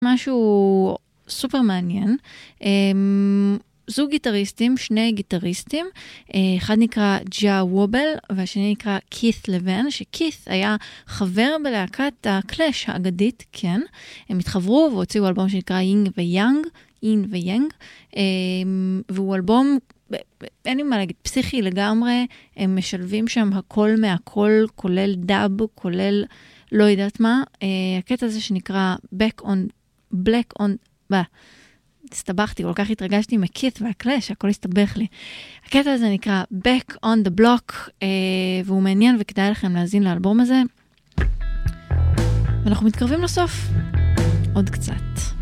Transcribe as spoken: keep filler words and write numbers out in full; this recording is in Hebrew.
משהו סופר מעניין. זוג גיטריסטים, שני גיטריסטים, אחד נקרא ג'ה וובל, והשני נקרא כית לבן, שכית היה חבר בלהקת הקלאש האגדית, כן. הם התחברו והוציאו אלבום שנקרא יינג ויאנג, אין ויאנג, והוא אלבום, אין לי מה להגיד, פסיכי לגמרי, הם משלבים שם הכל מהכל, כולל דאב, כולל לא יודעת מה. הקטע הזה שנקרא Back on, Black on, בה, הסתבכתי, כל כך התרגשתי מכית והקלאש, הכל הסתבך לי. הקטע הזה נקרא Back on the Block, והוא מעניין וכדאי לכם להזין לאלבום הזה. ואנחנו מתקרבים לסוף. עוד קצת.